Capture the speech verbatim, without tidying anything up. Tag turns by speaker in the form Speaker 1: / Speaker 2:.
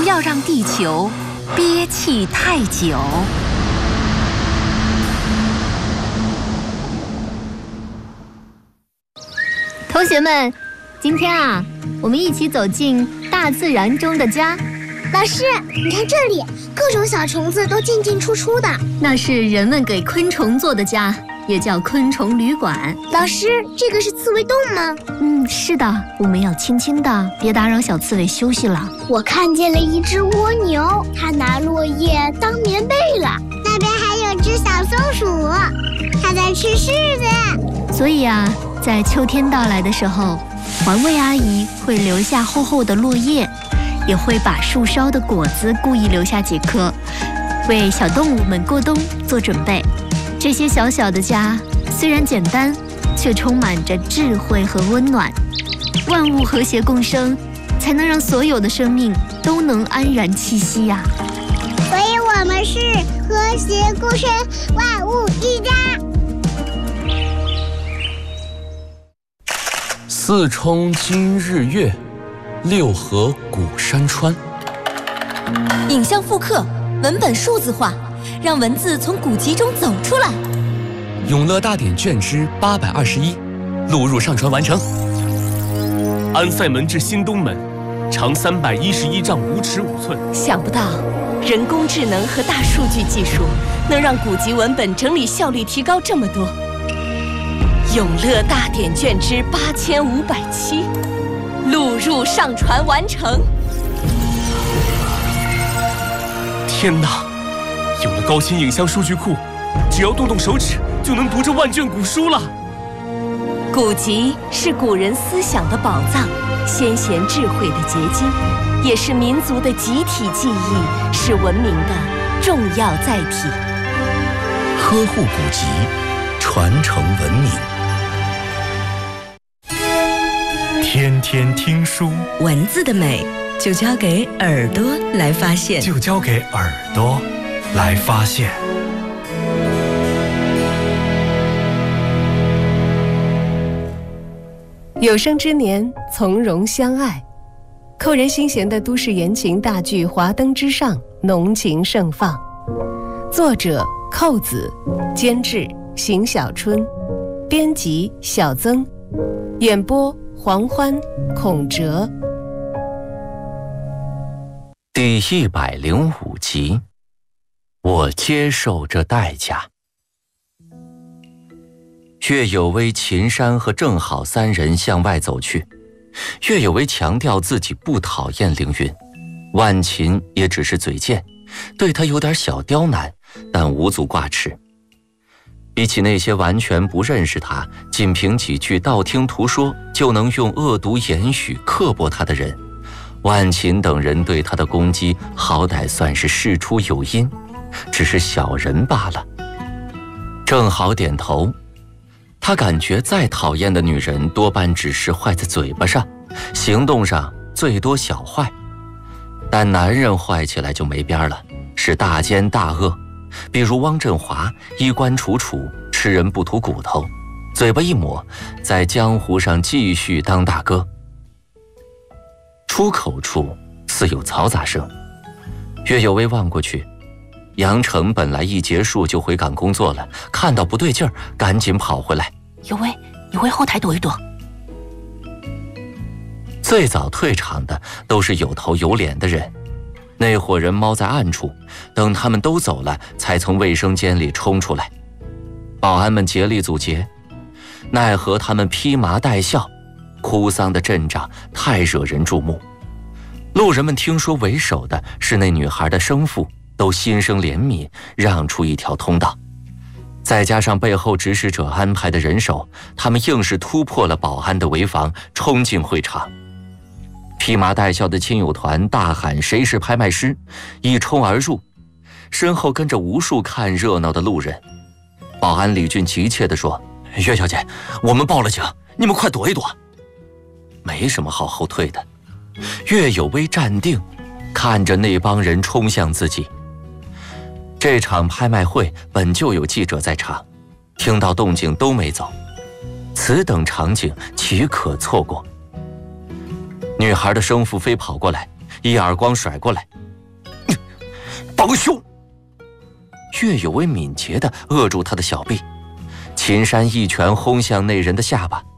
Speaker 1: 要让地球憋气太久。
Speaker 2: 同学们，今天啊，我们一起走进大自然中的家。
Speaker 3: 老师，你看这里，各种小虫子都进进出出的。
Speaker 2: 那是人们给昆虫做的家，也叫昆虫旅馆。
Speaker 3: 老师，这个是刺猬洞吗？
Speaker 2: 嗯，是的，我们要轻轻的，别打扰小刺猬休息了。
Speaker 3: 我看见了一只蜗牛，它拿落叶当棉被了。那边还有只小松鼠，它在吃柿子。
Speaker 2: 所以啊，在秋天到来的时候，环卫阿姨会留下厚厚的落叶，也会把树梢的果子故意留下几颗，为小动物们过冬做准备。这些小小的家虽然简单，却充满着智慧和温暖。万物和谐共生，才能让所有的生命都能安然栖息呀、啊。
Speaker 3: 所以我们是和谐共生，万物一家。
Speaker 4: 四冲今日月，六合古山川。
Speaker 5: 影像复刻，文本数字化，让文字从古籍中走出来。
Speaker 4: 永乐大典卷之八百二十一，录入上传完成。
Speaker 6: 安塞门至新东门，长三百一十一丈五尺五寸。
Speaker 5: 想不到，人工智能和大数据技术能让古籍文本整理效率提高这么多。永乐大典卷之八千五百七，录入上传完成。
Speaker 6: 天哪！有了高清影像数据库，只要动动手指就能读这万卷古书了。
Speaker 5: 古籍是古人思想的宝藏，先贤智慧的结晶，也是民族的集体记忆，是文明的重要载体。
Speaker 7: 呵护古籍，传承文明。天天听书，
Speaker 8: 文字的美就交给耳朵来发现，
Speaker 7: 就交给耳朵来发现。
Speaker 9: 有生之年，从容相爱，扣人心弦的都市言情大剧《华灯之上》浓情盛放。作者寇子，监制邢小春，编辑小曾，演播黄欢、孔哲。
Speaker 7: 第一百零五集，我接受这代价。岳有为、秦山和郑好三人向外走去。岳有为强调自己不讨厌凌云，万秦也只是嘴贱，对他有点小刁难，但无足挂齿。比起那些完全不认识他，仅凭几句道听途说就能用恶毒言语刻薄他的人，万秦等人对他的攻击好歹算是事出有因，只是小人罢了。正好点头，他感觉再讨厌的女人多半只是坏在嘴巴上，行动上最多小坏，但男人坏起来就没边了，是大奸大恶。比如汪振华衣冠楚楚，吃人不吐骨头，嘴巴一抹，在江湖上继续当大哥。出口处似有嘈杂声，岳有为望过去，杨成本来一结束就回岗工作了，看到不对劲儿，赶紧跑回来。
Speaker 1: 有为，你回后台躲一躲。
Speaker 7: 最早退场的都是有头有脸的人，那伙人猫在暗处，等他们都走了，才从卫生间里冲出来。保安们竭力阻截，奈何他们披麻戴孝，哭丧的阵仗太惹人注目。路人们听说为首的是那女孩的生父，都心生怜悯，让出一条通道。再加上背后指使者安排的人手，他们硬是突破了保安的围防，冲进会场。披麻戴孝的亲友团大喊谁是拍卖师，一冲而入，身后跟着无数看热闹的路人。保安李俊急切地说，岳小姐，我们报了警，你们快躲一躲。没什么好后退的。岳有为站定，看着那帮人冲向自己。这场拍卖会本就有记者在场，听到动静都没走，此等场景岂可错过。女孩的生父飞跑过来， 一耳光甩过来。帮凶！岳有为敏捷地扼住他的小臂，秦山一拳轰向那人的下巴，